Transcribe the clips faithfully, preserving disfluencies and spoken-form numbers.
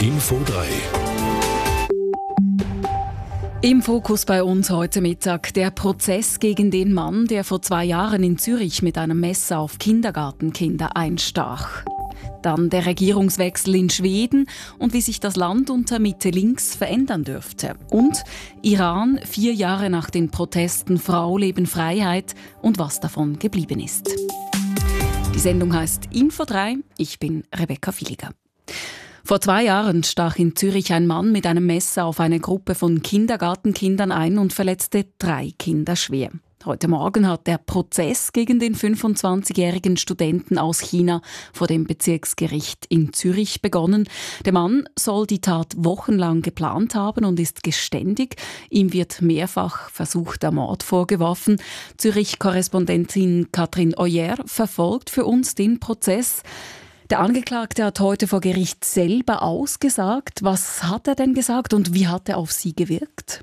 Info drei. Im Fokus bei uns heute Mittag der Prozess gegen den Mann, der vor zwei Jahren in Zürich mit einem Messer auf Kindergartenkinder einstach. Dann der Regierungswechsel in Schweden und wie sich das Land unter Mitte-Links verändern dürfte. Und Iran, vier Jahre nach den Protesten Frau, Leben, Freiheit und was davon geblieben ist. Die Sendung heißt Info drei. Ich bin Rebecca Villiger. Vor zwei Jahren stach in Zürich ein Mann mit einem Messer auf eine Gruppe von Kindergartenkindern ein und verletzte drei Kinder schwer. Heute Morgen hat der Prozess gegen den fünfundzwanzigjährigen Studenten aus China vor dem Bezirksgericht in Zürich begonnen. Der Mann soll die Tat wochenlang geplant haben und ist geständig. Ihm wird mehrfach versuchter Mord vorgeworfen. Zürich-Korrespondentin Katrin Oyer verfolgt für uns den Prozess. Der Angeklagte hat heute vor Gericht selber ausgesagt. Was hat er denn gesagt und wie hat er auf Sie gewirkt?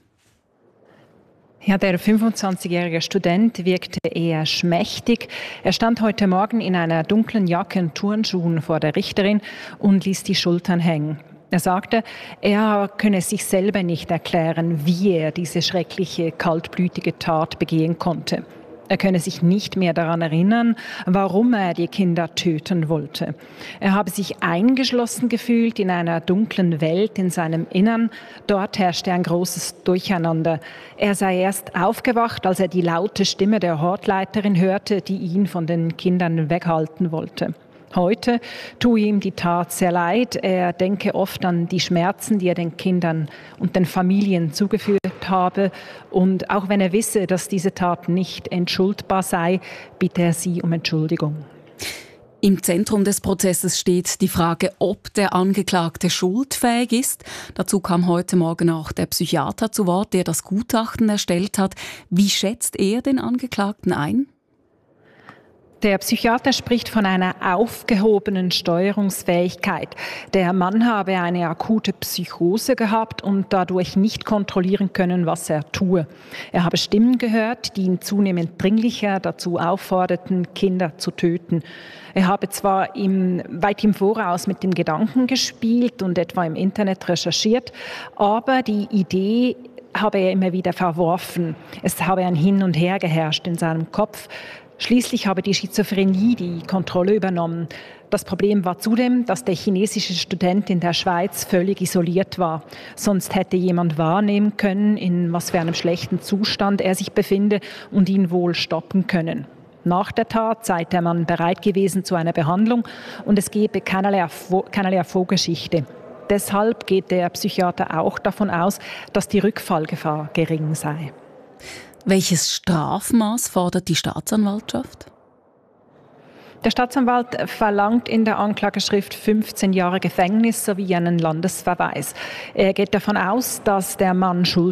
Ja, der fünfundzwanzigjährige Student wirkte eher schmächtig. Er stand heute Morgen in einer dunklen Jacke und Turnschuhen vor der Richterin und ließ die Schultern hängen. Er sagte, er könne sich selber nicht erklären, wie er diese schreckliche, kaltblütige Tat begehen konnte. Er könne sich nicht mehr daran erinnern, warum er die Kinder töten wollte. Er habe sich eingeschlossen gefühlt in einer dunklen Welt in seinem Innern. Dort herrschte ein großes Durcheinander. Er sei erst aufgewacht, als er die laute Stimme der Hortleiterin hörte, die ihn von den Kindern weghalten wollte. Heute tue ihm die Tat sehr leid. Er denke oft an die Schmerzen, die er den Kindern und den Familien zugefügt habe. Und auch wenn er wisse, dass diese Tat nicht entschuldbar sei, bitte er sie um Entschuldigung. Im Zentrum des Prozesses steht die Frage, ob der Angeklagte schuldfähig ist. Dazu kam heute Morgen auch der Psychiater zu Wort, der das Gutachten erstellt hat. Wie schätzt er den Angeklagten ein? Der Psychiater spricht von einer aufgehobenen Steuerungsfähigkeit. Der Mann habe eine akute Psychose gehabt und dadurch nicht kontrollieren können, was er tue. Er habe Stimmen gehört, die ihn zunehmend dringlicher dazu aufforderten, Kinder zu töten. Er habe zwar im, weit im Voraus mit dem Gedanken gespielt und etwa im Internet recherchiert, aber die Idee habe er immer wieder verworfen. Es habe ein Hin und Her geherrscht in seinem Kopf. Schließlich habe die Schizophrenie die Kontrolle übernommen. Das Problem war zudem, dass der chinesische Student in der Schweiz völlig isoliert war. Sonst hätte jemand wahrnehmen können, in was für einem schlechten Zustand er sich befinde und ihn wohl stoppen können. Nach der Tat sei der Mann bereit gewesen zu einer Behandlung und es gebe keinerlei, keinerlei Vorgeschichte. Deshalb geht der Psychiater auch davon aus, dass die Rückfallgefahr gering sei. Welches Strafmaß fordert die Staatsanwaltschaft? Der Staatsanwalt verlangt in der Anklageschrift fünfzehn Jahre Gefängnis sowie einen Landesverweis. Er geht davon aus, dass der Mann schuld